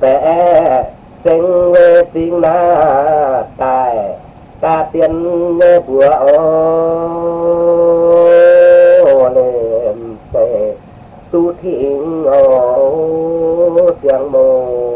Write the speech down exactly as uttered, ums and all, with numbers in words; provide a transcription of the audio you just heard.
vẽ sinh về sinh na tài ca tiên bùa ô lên tề tu thiên ô tiếng mô